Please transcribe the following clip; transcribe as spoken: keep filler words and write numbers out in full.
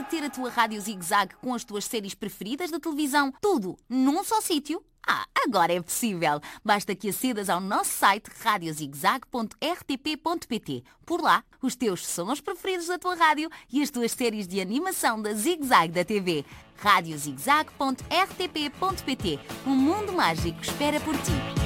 ter a tua Rádio Zig Zag com as tuas séries preferidas da televisão? Tudo num só sítio? Ah, agora é possível! Basta que acedas ao nosso site rádio zig zag ponto r t p ponto p t. Por lá, os teus sons preferidos da tua rádio e as tuas séries de animação da Zig Zag da T V. rádio zig zag ponto r t p ponto p t. Um mundo mágico espera por ti.